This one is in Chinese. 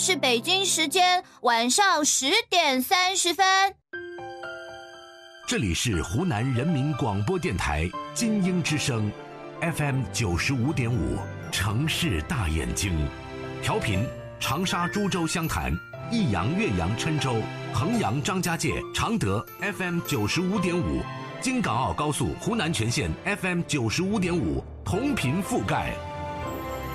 是北京时间晚上10:30。 这里是湖南人民广播电台金鹰之声 FM 95.5，城市大眼睛，调频长沙、株洲、湘潭、益阳、岳阳、郴州、衡阳、张家界、常德 FM 95.5，京港澳高速湖南全线 FM 95.5，同频覆盖。